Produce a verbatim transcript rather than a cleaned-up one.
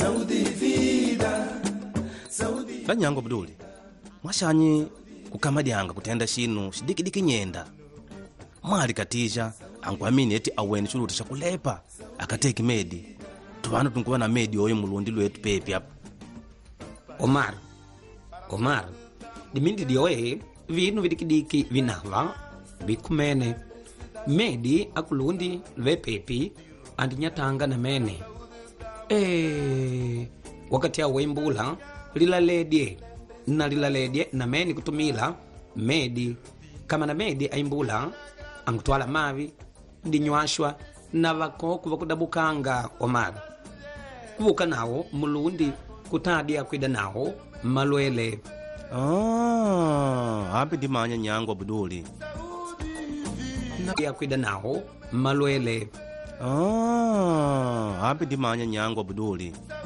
Vanyango Abduli mwashanyi kukamadyanga kutenda shinu shidikidiki nyenda mwali katija angwamini eti aweni chuluti chakulepa akateki medi tuvanu tunkuwa na medi oyo mulundi lwetu pepi apa. Omar Omar dimindi dioe vinu vidikidiki vinava vikumene medi akulundi lwe pepi andinyatanga na mene e wakati ya wembula lilaledye na lilaledye na meni kutumila medi kama na medi aimbula angutwala mavi dinywashwa na vakoku vakudabukanga. Omar kuvuka nawo mulundi kutadia kwida nawo malwele. Ah, hapi dimanya Nyango Abduli ya kwida nawo malwele. Ah, hapi dimanya Nyango Abduli